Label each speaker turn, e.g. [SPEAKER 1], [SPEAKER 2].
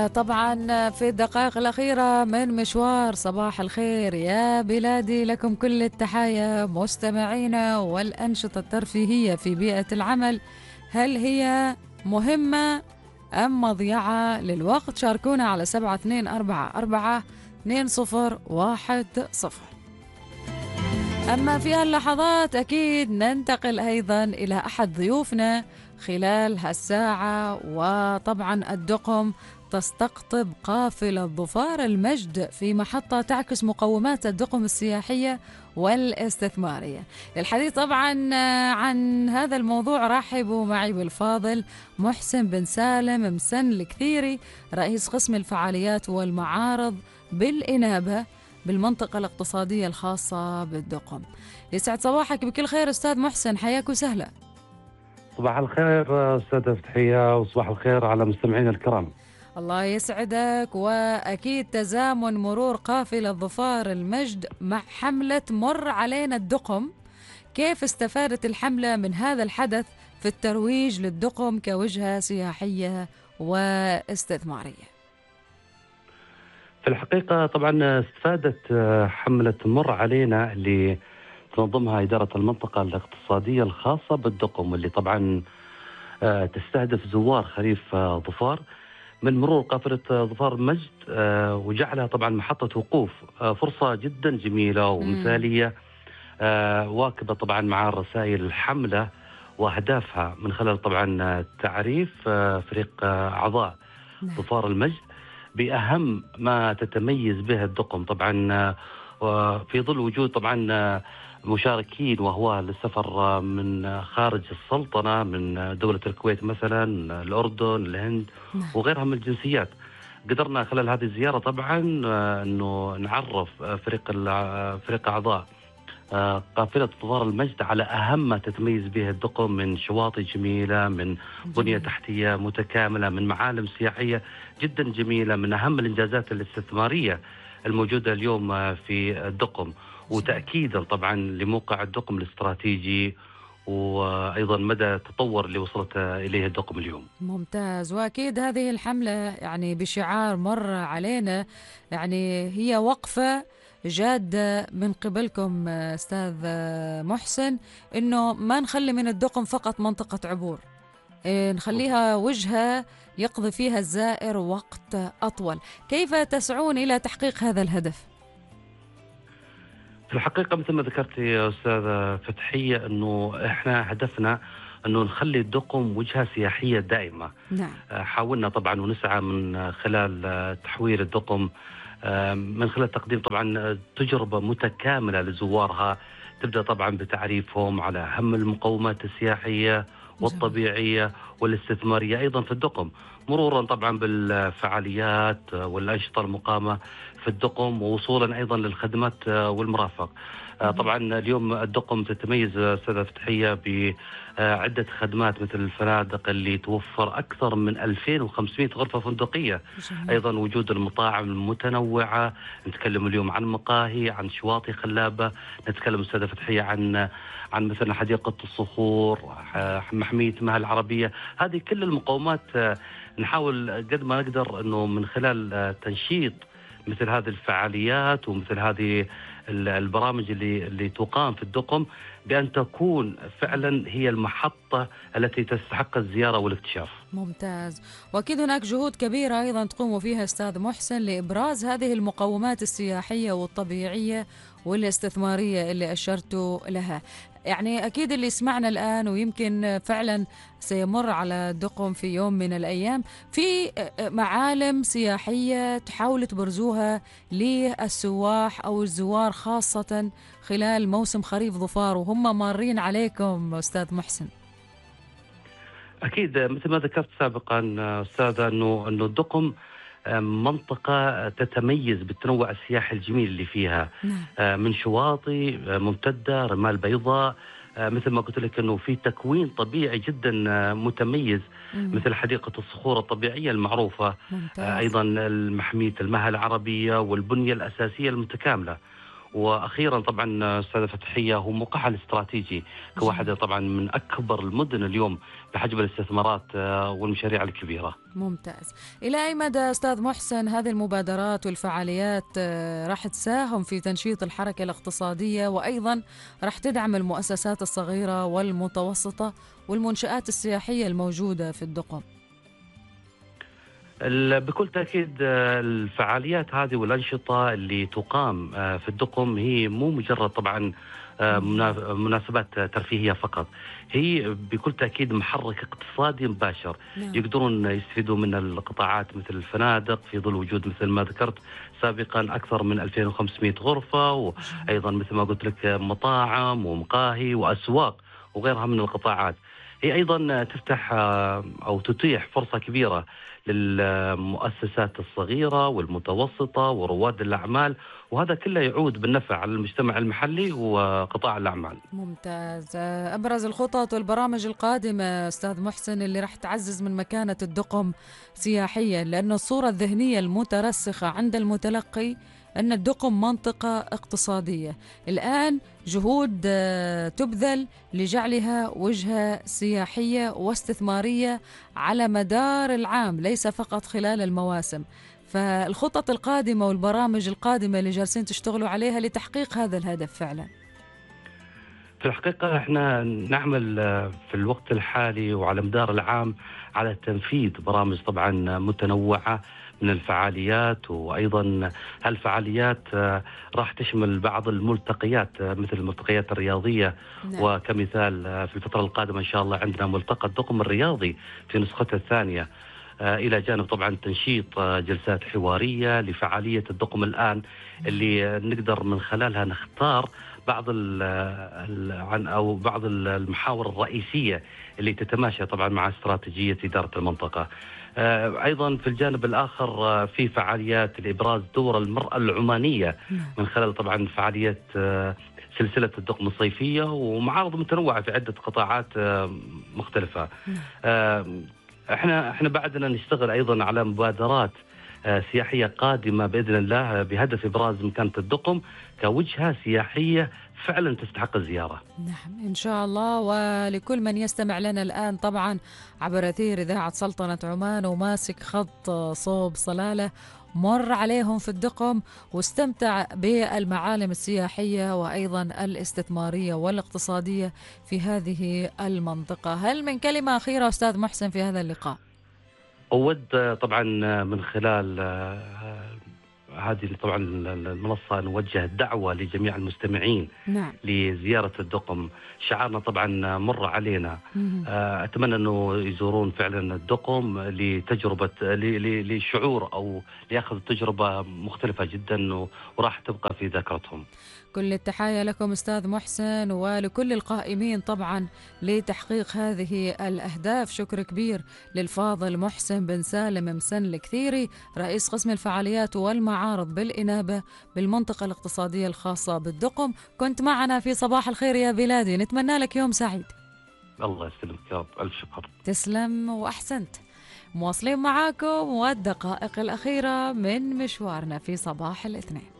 [SPEAKER 1] طبعا في الدقائق الأخيرة من مشوار صباح الخير يا بلادي، لكم كل التحايا مستمعينا. والأنشطة الترفيهية في بيئة العمل، هل هي مهمة أم مضيعة للوقت؟ شاركونا على 7244 2010. أما في هاللحظات أكيد ننتقل أيضا إلى أحد ضيوفنا خلال هالساعة، وطبعا الدقم تستقطب قافلة ظفار المجد في محطة تعكس مقومات الدقم السياحية والاستثمارية. للحديث طبعا عن هذا الموضوع رحبوا معي بالفاضل محسن بن سالم مسن الكثيري، رئيس قسم الفعاليات والمعارض بالإنابة بالمنطقة الاقتصادية الخاصة بالدقم. يسعد صباحك بكل خير أستاذ محسن، حياك وسهلا.
[SPEAKER 2] صباح الخير أستاذة فتحية، وصباح الخير على مستمعينا الكرام.
[SPEAKER 1] الله يسعدك. وأكيد تزامن مرور قافلة ظفار المجد مع حملة مر علينا الدقم، كيف استفادت الحملة من هذا الحدث في الترويج للدقم كوجهة سياحية واستثمارية؟
[SPEAKER 2] في الحقيقة طبعا استفادت حملة مر علينا اللي تنظمها إدارة المنطقة الاقتصادية الخاصة بالدقم، واللي طبعا تستهدف زوار خريف ظفار من مرور قافلة ظفار المجد، وجعلها طبعا محطة وقوف، فرصة جدا جميلة ومثالية، واكبة طبعا مع رسائل الحملة وأهدافها من خلال طبعا تعريف فريق أعضاء ظفار المجد بأهم ما تتميز به الدقم. طبعا في ظل وجود طبعا مشاركين وهو للسفر من خارج السلطنة، من دولة الكويت مثلا، الأردن، الهند وغيرها من الجنسيات، قدرنا خلال هذه الزيارة طبعا أنه نعرف فريق أعضاء قافلة ظفار المجد على أهم ما تتميز به الدقم من شواطئ جميلة، من بنية تحتية متكاملة، من معالم سياحية جدا جميلة، من أهم الإنجازات الاستثمارية الموجودة اليوم في الدقم، وتأكيدا طبعا لموقع الدقم الاستراتيجي وأيضا مدى التطور اللي وصلت إليه الدقم اليوم.
[SPEAKER 1] ممتاز. وأكيد هذه الحملة يعني بشعار مر علينا، يعني هي وقفة جادة من قبلكم أستاذ محسن، إنه ما نخلي من الدقم فقط منطقة عبور، نخليها وجهة يقضي فيها الزائر وقت أطول. كيف تسعون إلى تحقيق هذا الهدف؟
[SPEAKER 2] في الحقيقة مثل ما ذكرت يا أستاذة فتحية، أنه إحنا هدفنا أنه نخلي الدقم وجهة سياحية دائمة.
[SPEAKER 1] نعم.
[SPEAKER 2] حاولنا طبعا ونسعى من خلال تحويل الدقم من خلال تقديم طبعا تجربة متكاملة لزوارها، تبدأ طبعا بتعريفهم على أهم المقومات السياحية والطبيعية والاستثمارية أيضا في الدقم، مرورا طبعا بالفعاليات والأنشطة المقامة في الدقم، ووصولا أيضا للخدمات والمرافق. طبعا اليوم الدقم تتميز أستاذة فتحية بعدة خدمات، مثل الفنادق اللي توفر أكثر من 2500 غرفة فندقية، أيضا وجود المطاعم المتنوعة، نتكلم اليوم عن مقاهي، عن شواطئ خلابة، نتكلم أستاذة فتحية عن مثلا حديقة الصخور، محمية مها العربية. هذه كل المقومات نحاول قد ما نقدر أنه من خلال تنشيط مثل هذه الفعاليات ومثل هذه البرامج اللي تقام في الدقم بأن تكون فعلا هي المحطة التي تستحق الزيارة والاكتشاف.
[SPEAKER 1] ممتاز. وأكيد هناك جهود كبيرة أيضا تقوموا فيها أستاذ محسن لإبراز هذه المقومات السياحية والطبيعية والاستثمارية اللي أشرتوا لها. يعني أكيد اللي يسمعنا الآن ويمكن فعلا سيمر على الدقم في يوم من الأيام، في معالم سياحية تحاولوا تبرزوها للسواح أو الزوار، خاصة خلال موسم خريف ظفار وهم مارين عليكم أستاذ محسن.
[SPEAKER 2] أكيد مثل ما ذكرت سابقا أستاذة أنه الدقم منطقة تتميز بالتنوع السياحي الجميل اللي فيها، من شواطئ ممتدة، رمال بيضاء، مثل ما قلت لك أنه في تكوين طبيعي جدا متميز، مثل حديقة الصخور الطبيعية المعروفة، أيضا محمية المها العربية والبنية الأساسية المتكاملة. واخيرا طبعا استاذه فتحيه هو موقعها الاستراتيجي كواحده طبعا من اكبر المدن اليوم بحجم الاستثمارات والمشاريع الكبيره.
[SPEAKER 1] ممتاز. إلى أي مدى أستاذ محسن هذه المبادرات والفعاليات راح تساهم في تنشيط الحركة الاقتصادية، وأيضا راح تدعم المؤسسات الصغيرة والمتوسطة والمنشآت السياحية الموجودة في الدقم؟
[SPEAKER 2] بكل تأكيد الفعاليات هذه والأنشطة اللي تقام في الدقم هي مو مجرد طبعا مناسبات ترفيهية فقط، هي بكل تأكيد محرك اقتصادي مباشر.
[SPEAKER 1] نعم.
[SPEAKER 2] يقدرون يستفيدوا من القطاعات مثل الفنادق في ظل وجود مثل ما ذكرت سابقا أكثر من 2500 غرفة، وأيضا مثل ما قلت لك مطاعم ومقاهي وأسواق وغيرها من القطاعات. هي أيضا تفتح أو تتيح فرصة كبيرة للمؤسسات الصغيرة والمتوسطة ورواد الأعمال، وهذا كله يعود بالنفع على المجتمع المحلي وقطاع الأعمال.
[SPEAKER 1] ممتاز. أبرز الخطط والبرامج القادمة أستاذ محسن اللي راح تعزز من مكانة الدقم سياحيا، لأن الصورة الذهنية المترسخة عند المتلقي أن الدقم منطقة اقتصادية. الآن جهود تبذل لجعلها وجهة سياحية واستثمارية على مدار العام، ليس فقط خلال المواسم. فالخطط القادمة والبرامج القادمة اللي جالسين تشتغلوا عليها لتحقيق هذا الهدف فعلا.
[SPEAKER 2] في الحقيقة احنا نعمل في الوقت الحالي وعلى مدار العام على تنفيذ برامج طبعا متنوعة من الفعاليات، وأيضا هالفعاليات راح تشمل بعض الملتقيات مثل الملتقيات الرياضية.
[SPEAKER 1] نعم.
[SPEAKER 2] وكمثال في الفترة القادمة إن شاء الله عندنا ملتقى الدقم الرياضي في نسخته الثانية، إلى جانب طبعا تنشيط جلسات حوارية لفعالية الدقم الآن اللي نقدر من خلالها نختار بعض بعض المحاور الرئيسية اللي تتماشى طبعا مع استراتيجية إدارة المنطقة. أيضا في الجانب الآخر في فعاليات لإبراز دور المرأة العمانية من خلال طبعا فعالية سلسلة الدقم الصيفية ومعارض متنوعة في عدة قطاعات مختلفة. احنا بعدنا نشتغل أيضا على مبادرات سياحية قادمة بإذن الله بهدف إبراز مكانة الدقم كوجهة سياحية فعلا تستحق الزيارة.
[SPEAKER 1] نعم إن شاء الله. ولكل من يستمع لنا الآن طبعا عبر أثير إذاعة سلطنة عمان وماسك خط صوب صلالة، مر عليهم في الدقم واستمتع بالمعالم السياحية وأيضا الاستثمارية والاقتصادية في هذه المنطقة. هل من كلمة أخيرة أستاذ محسن في هذا اللقاء؟
[SPEAKER 2] أود طبعا من خلال هذه طبعا المنصة نوجه دعوة لجميع المستمعين.
[SPEAKER 1] نعم.
[SPEAKER 2] لزيارة الدقم. شعارنا طبعا مر علينا. أتمنى أنه يزورون فعلا الدقم لتجربة لشعور أو ليأخذ تجربة مختلفة جدا وراح تبقى في ذاكرتهم.
[SPEAKER 1] كل التحايا لكم أستاذ محسن ولكل القائمين طبعا لتحقيق هذه الأهداف. شكر كبير للفاضل محسن بن سالم مسن الكثيري رئيس قسم الفعاليات والمعارض بالإنابة بالمنطقة الاقتصادية الخاصة بالدقم. كنت معنا في صباح الخير يا بلادي، نتمنى لك يوم سعيد.
[SPEAKER 2] الله يسلمك يا رب، ألف شكر.
[SPEAKER 1] تسلم وأحسنت. مواصلين معاكم والدقائق الأخيرة من مشوارنا في صباح الاثنين.